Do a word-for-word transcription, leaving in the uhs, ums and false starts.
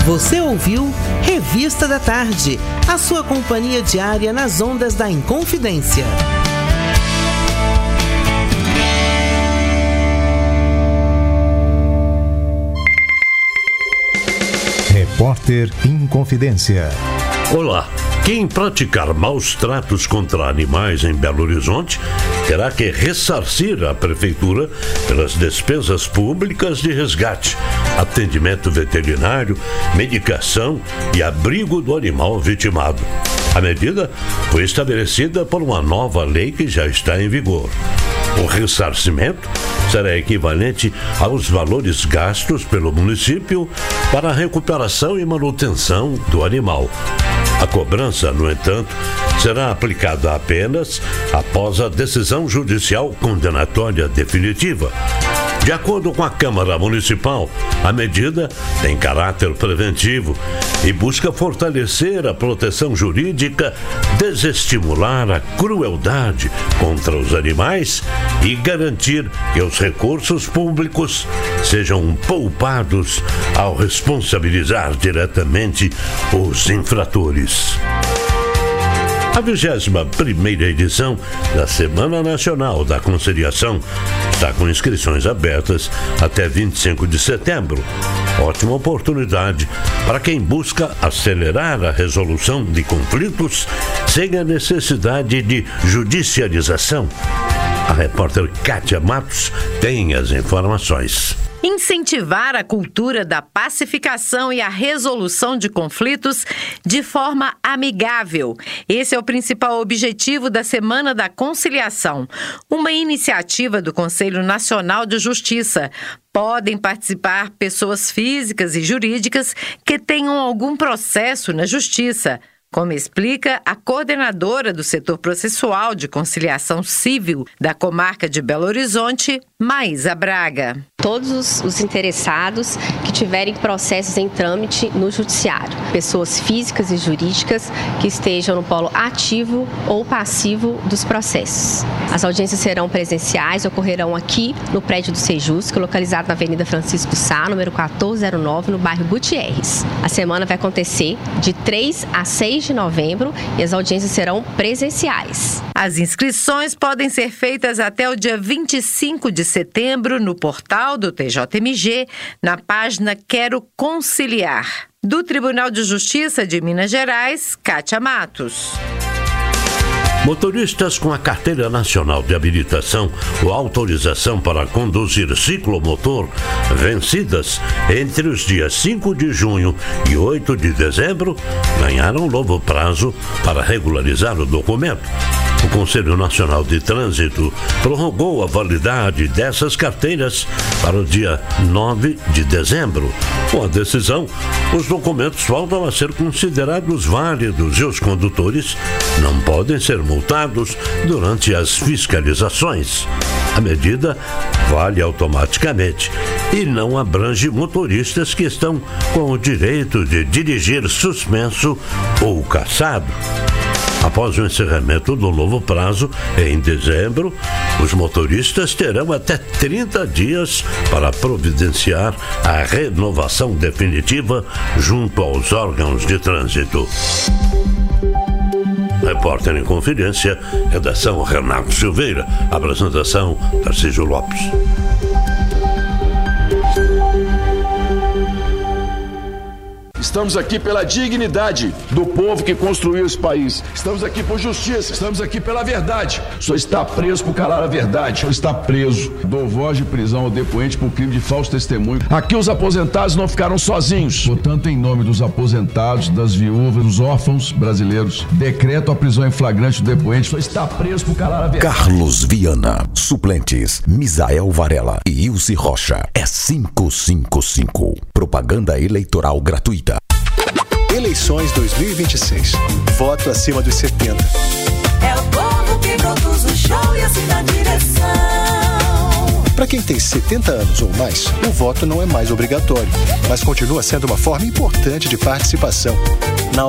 Você ouviu Revista da Tarde, a sua companhia diária nas ondas da Inconfidência. Repórter Inconfidência. Olá. Quem praticar maus tratos contra animais em Belo Horizonte terá que ressarcir a prefeitura pelas despesas públicas de resgate, atendimento veterinário, medicação e abrigo do animal vitimado. A medida foi estabelecida por uma nova lei que já está em vigor. O ressarcimento será equivalente aos valores gastos pelo município para a recuperação e manutenção do animal. A cobrança, no entanto, será aplicada apenas após a decisão judicial condenatória definitiva. De acordo com a Câmara Municipal, a medida tem caráter preventivo e busca fortalecer a proteção jurídica, desestimular a crueldade contra os animais e garantir que os recursos públicos sejam poupados ao responsabilizar diretamente os infratores. A vigésima primeira edição da Semana Nacional da Conciliação está com inscrições abertas até vinte e cinco de setembro. Ótima oportunidade para quem busca acelerar a resolução de conflitos sem a necessidade de judicialização. A repórter Kátia Matos tem as informações. Incentivar a cultura da pacificação e a resolução de conflitos de forma amigável. Esse é o principal objetivo da Semana da Conciliação, uma iniciativa do Conselho Nacional de Justiça. Podem participar pessoas físicas e jurídicas que tenham algum processo na Justiça, como explica a coordenadora do setor processual de conciliação civil da comarca de Belo Horizonte, Maísa Braga. Todos os, os interessados que tiverem processos em trâmite no judiciário, pessoas físicas e jurídicas que estejam no polo ativo ou passivo dos processos. As audiências serão presenciais, ocorrerão aqui no prédio do Sejusc, localizado na Avenida Francisco Sá, número quatorze zero nove, no bairro Gutierrez. A semana vai acontecer de três a seis de novembro e as audiências serão presenciais. As inscrições podem ser feitas até o dia vinte e cinco de setembro no portal do T J M G, na página Quero Conciliar. Do Tribunal de Justiça de Minas Gerais, Kátia Matos. Motoristas com a Carteira Nacional de Habilitação ou autorização para conduzir ciclomotor vencidas entre os dias cinco de junho e oito de dezembro ganharam novo prazo para regularizar o documento. O Conselho Nacional de Trânsito prorrogou a validade dessas carteiras para o dia nove de dezembro. Com a decisão, os documentos voltam a ser considerados válidos e os condutores não podem ser multados durante as fiscalizações. A medida vale automaticamente e não abrange motoristas que estão com o direito de dirigir suspenso ou cassado. Após o encerramento do novo prazo, em dezembro, os motoristas terão até trinta dias para providenciar a renovação definitiva junto aos órgãos de trânsito. Repórter em Confidência, redação Renato Silveira, apresentação Tarcísio Lopes. Estamos aqui pela dignidade do povo que construiu esse país. Estamos aqui por justiça. Estamos aqui pela verdade. O senhor está preso por calar a verdade. O senhor está preso. Dou voz de prisão ao depoente por crime de falso testemunho. Aqui os aposentados não ficaram sozinhos. Portanto, em nome dos aposentados, das viúvas, dos órfãos brasileiros, decreto a prisão em flagrante do depoente. O senhor está preso por calar a verdade. Carlos Viana. Suplentes: Misael Varela e Ilse Rocha. É quinhentos e cinquenta e cinco. Propaganda eleitoral gratuita. Eleições dois mil e vinte e seis. Voto acima dos setenta. É o povo que produz o show e assim dá direção. Para quem tem setenta anos ou mais, o voto não é mais obrigatório, mas continua sendo uma forma importante de participação. Na